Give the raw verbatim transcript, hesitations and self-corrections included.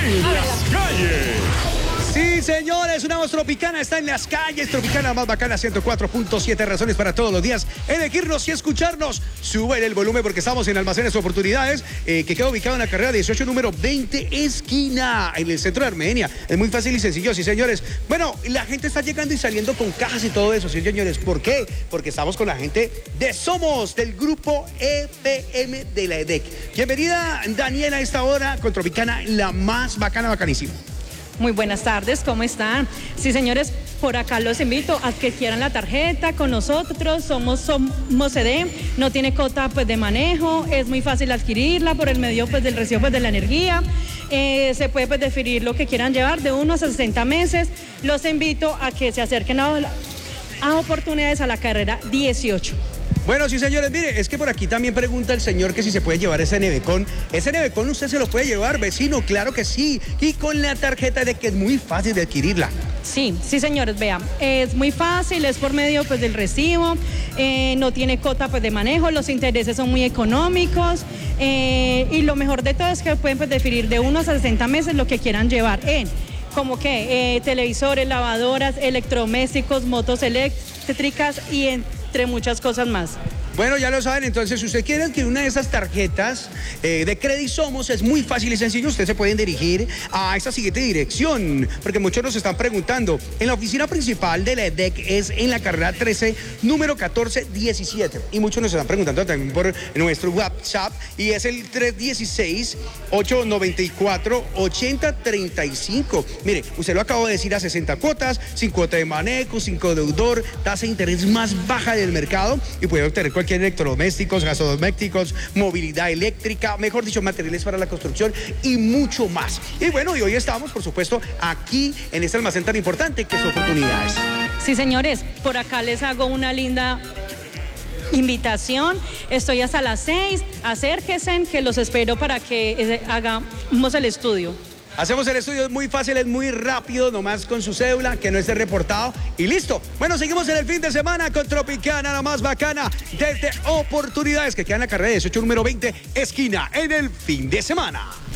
en las calles. Sí, señores, una voz Tropicana está en las calles. Tropicana más bacana, ciento cuatro punto siete, razones para todos los días elegirnos y escucharnos. Suben el volumen porque estamos en Almacenes Oportunidades, eh, que queda ubicado en la carrera dieciocho, número veinte, esquina, en el centro de Armenia. Es muy fácil y sencillo, sí, señores. Bueno, la gente está llegando y saliendo con cajas y todo eso, sí, señores. ¿Por qué? Porque estamos con la gente de Somos, del grupo E P M de la E D E C. Bienvenida, Daniela, a esta hora con Tropicana, la más bacana, bacanísima. Muy buenas tardes, ¿cómo están? Sí, señores, por acá los invito a que quieran la tarjeta con nosotros. Somos Somos E D E, no tiene cota pues, de manejo, es muy fácil adquirirla por el medio pues, del recibo pues, de la energía. Eh, se puede pues, definir lo que quieran llevar de uno a sesenta meses. Los invito a que se acerquen a, a oportunidades a la carrera dieciocho. Bueno, sí, señores, mire, es que por aquí también pregunta el señor que si se puede llevar ese nevecón. Ese nevecón usted se lo puede llevar, vecino, claro que sí. Y con la tarjeta de que es muy fácil de adquirirla. Sí, sí, señores, vean, es muy fácil, es por medio pues, del recibo, eh, no tiene cota pues, de manejo, los intereses son muy económicos eh, y lo mejor de todo es que pueden pues, definir de uno a sesenta meses lo que quieran llevar en, como que eh, televisores, lavadoras, electrodomésticos, motos eléctricas y en entre muchas cosas más. Bueno, ya lo saben, entonces si usted quiere adquirir una de esas tarjetas eh, de Credit Somos, es muy fácil y sencillo. Usted se puede dirigir a esta siguiente dirección, porque muchos nos están preguntando. En la oficina principal de la E D E C es en la carrera trece, número catorce diecisiete. Y muchos nos están preguntando también por nuestro WhatsApp, y es el tres uno seis, ocho nueve cuatro, ocho cero tres cinco. Mire, usted lo acabo de decir, a sesenta cuotas, sin cuota de manejo, sin codeudor, tasa de interés más baja del mercado, y puede obtener cualquier electrodomésticos, gasodomésticos, movilidad eléctrica, mejor dicho, materiales para la construcción y mucho más. Y bueno, y hoy estamos, por supuesto, aquí en este almacén tan importante que es Oportunidades. Sí, señores, por acá les hago una linda invitación. Estoy hasta las seis. Acérquense, que los espero para que hagamos el estudio. Hacemos el estudio, es muy fácil, es muy rápido, nomás con su cédula, que no esté reportado y listo. Bueno, seguimos en el fin de semana con Tropicana, la más bacana desde Oportunidades, que queda en la carrera dieciocho, número veinte, esquina, en el fin de semana.